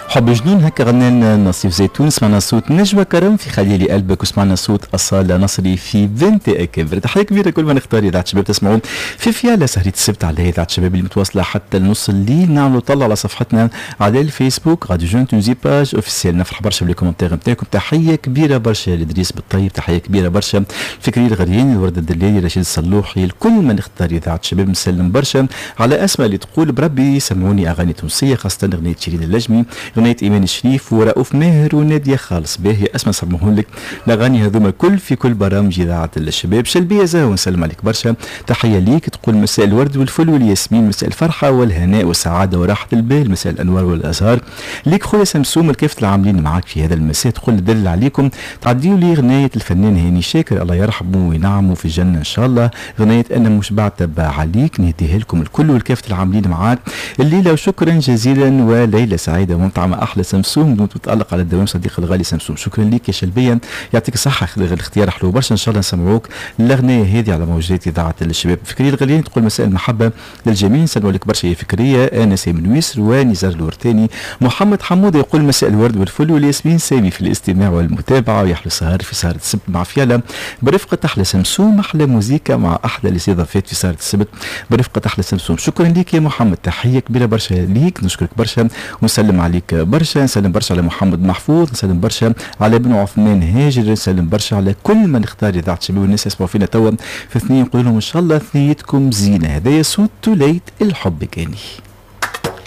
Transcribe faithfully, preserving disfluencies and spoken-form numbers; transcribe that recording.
حب جنون هكا غنى لنا نصيف زيتون. سمعنا صوت نجوى كرم في خليلي قلبك، وسمعنا صوت أصالة نصري في بنت أكابر. تحية كبيرة كل ما نختار إذاعة شباب تسمعون في فيالا سهرية السبت على إذاعة شباب اللي متواصلة حتى نص الليل. نعملوا طلع على صفحتنا على الفيسبوك راديو جون تونزي باج اوفيسيال. نفرح برشا بالكومنتير نتاعكم. تحية كبيرة برشا لإدريس بالطيب، تحية كبيرة برشا فكري الغرياني، الورد الدلالي، رشيد الصلوحي، الكل من نختار إذاعة شباب. مسلم برشا على أسماء اللي تقول بربي سمعوني أغاني تونسية، خاصة أغنية شيرين اللجمي، أغنية إيمان الشريف ورؤوف ماهر ونادية خالص. باهي اسمع سمعون لك الأغاني هذوما الكل في كل برامج إذاعة الشباب. شلبية زاهو نسلم عليك برشا، تحية ليك. تقول مساء الورد والفل والياسمين، مساء الفرحة والهناء والسعادة وراحة البال، مساء الأنوار والأزهار ليك خويا سمسوم الكافة العاملين معاك في هذا المساء. تقول دل عليكم تعديوا لي غناية الفنان هاني شاكر الله يرحمه وينعمه في الجنة إن شاء الله، غناية أنا مش بعتب عليك نهديها لكم الكل والكافة العاملين معاك الليلة. وشكرا جزيلا وليلة سعيدة وممتعة مع أحلى سمسوم. دمت متألق على الدوام صديق الغالي سمسوم. شكرا لك يا شلبيا، يعطيك الصحة، الاختيار حلو برشا. إن شاء الله نسمعوك الأغنية هذه على موجات إذاعة الشباب. فكرية الغاليين تقول مساء المحبة للجميع، نسلموا لك برشا يا فكرية. أنا سامي نويسر ونزار الورتاني. محمد حمودة يقول مساء الورد والفل والياسمين، سامي في الاستماع والمتابعة ويحلى سهر في سهرة السبت مع فيالا برفقة أحلى سمسوم، أحلى موزيكا مع أحلى الاستضافات في سهرة السبت برفقة أحلى سمسوم. شكرا لك يا محمد، تحية كبيرة برشا ليك، نشكرك برشا ونسلم عليك برشا. نسلم برشا على محمد محفوظ، نسلم برشا على بن عثمان هاجر، نسلم برشا على كل من اختار إذاعة شباب والناس يسمعوا فينا توا في اثنين. نقول لهم إن شاء الله ثنيتكم زينة. هذايا صوت توليت الحب كاني.